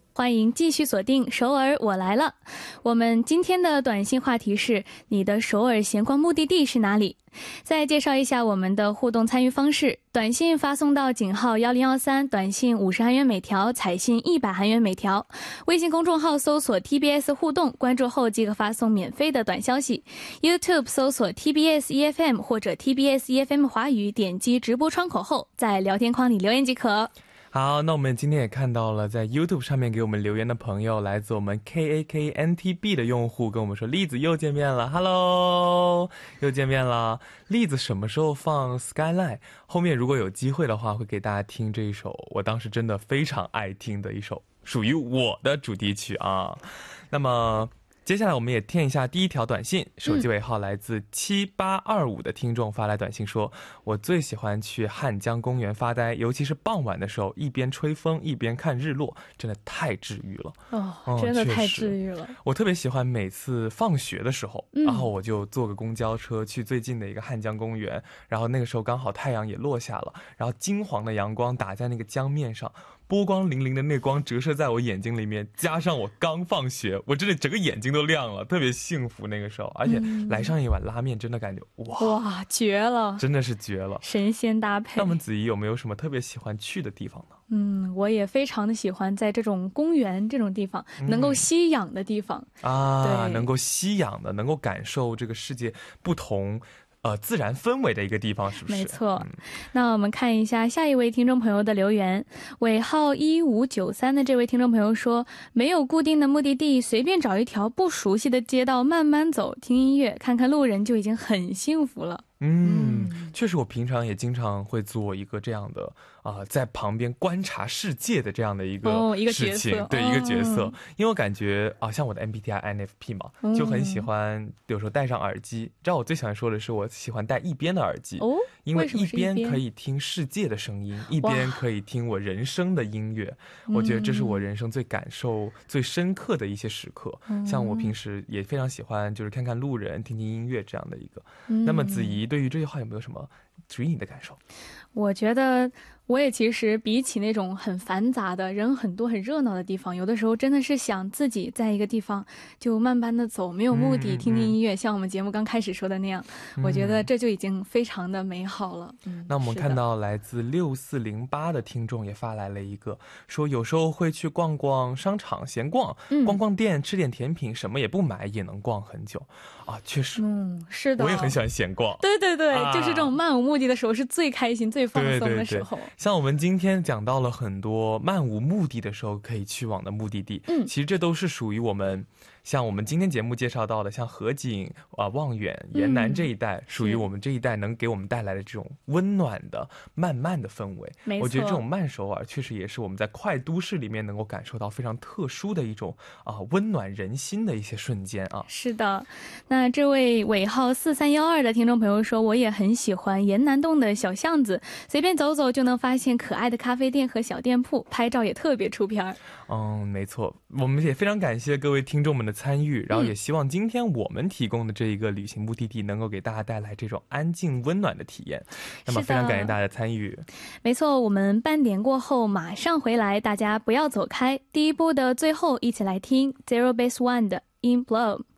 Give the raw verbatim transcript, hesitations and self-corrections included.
欢迎继续锁定首尔我来了。我们今天的短信话题是你的首尔闲逛目的地是哪里？再介绍一下我们的互动参与方式，短信发送到井号一零一三，短信五十韩元每条，彩信一百韩元每条。微信公众号搜索 T B S 互动，关注后即可发送免费的短消息。 YouTube 搜索 T B S E F M 或者 T B S E F M 华语，点击直播窗口后在聊天框里留言即可。 好，那我们今天也看到了在 YouTube 上面给我们留言的朋友，来自我们 K A K N T B 的用户跟我们说，栗子又见面了 Hello 又见面了。栗子什么时候放 Skyline？ 后面如果有机会的话会给大家听这一首我当时真的非常爱听的一首属于我的主题曲啊。那么接下来我们也听一下第一条短信，手机尾号来自七八二五的听众发来短信说，我最喜欢去汉江公园发呆，尤其是傍晚的时候，一边吹风一边看日落，真的太治愈了。 哦，真的太治愈了。 我特别喜欢每次放学的时候，然后我就坐个公交车去最近的一个汉江公园，然后那个时候刚好太阳也落下了，然后金黄的阳光打在那个江面上，波光粼粼的那光折射在我眼睛里面，加上我刚放学，我真的整个眼睛都亮了，特别幸福那个时候。而且来上一碗拉面，真的感觉哇哇绝了， 真的是绝了， 神仙搭配。 那我们子怡有没有什么特别喜欢去的地方呢？ 嗯，我也非常的喜欢在这种公园这种地方，能够吸氧的地方啊，能够吸氧的，能够感受这个世界不同呃，自然氛围的一个地方，是不是？ 没错。那我们看一下下一位听众朋友的留言，尾号一五九三的这位听众朋友说，没有固定的目的地，随便找一条不熟悉的街道慢慢走，听音乐看看路人就已经很幸福了。 嗯，确实我平常也经常会做一个这样的啊、呃，在旁边观察世界的这样的一个事情、 哦、 对、哦、一个角色，因为我感觉啊，像我的 M B T I I N F P 嘛、嗯、就很喜欢有时候戴上耳机，知道我最喜欢说的是我喜欢戴一边的耳机、 哦、 因为一边可以听世界的声音，一边可以听我人生的音乐，我觉得这是我人生最感受最深刻的一些时刻、嗯、像我平时也非常喜欢就是看看路人听听音乐这样的一个、嗯、那么子怡对于这句话有没有什么属于你的感受？ 我觉得我也其实比起那种很繁杂的人很多很热闹的地方，有的时候真的是想自己在一个地方就慢慢的走，没有目的、嗯、听听音乐、嗯、像我们节目刚开始说的那样、嗯、我觉得这就已经非常的美好了、嗯、 那我们看到来自六四零八的听众也发来了一个说，有时候会去逛逛商场闲逛、嗯、逛逛店吃点甜品，什么也不买也能逛很久啊。确实嗯，是的， 我也很喜欢闲逛， 对对对、啊、就是这种漫无目的的时候是最开心最放松的时候。 对对对，像我们今天讲到了很多漫无目的的时候可以去往的目的地，嗯，其实这都是属于我们像我们今天节目介绍到的像河景啊、呃、望远沿南这一带、嗯、属于我们这一带能给我们带来的这种温暖的慢慢的氛围。 没错， 我觉得这种慢首尔确实也是我们在快都市里面能够感受到非常特殊的一种啊、呃、温暖人心的一些瞬间啊。 是的，那这位尾号四三一二的听众朋友说，我也很喜欢沿南洞的小巷子，随便走走就能发现可爱的咖啡店和小店铺，拍照也特别出片。 嗯，没错，我们也非常感谢各位听众们的参与，然后也希望今天我们提供的这一个旅行目的地能够给大家带来这种安静温暖的体验。那么非常感谢大家的参与。 没错，我们半点过后马上回来，大家不要走开。第一部的最后一起来听 Zero Base One 的 In Blow。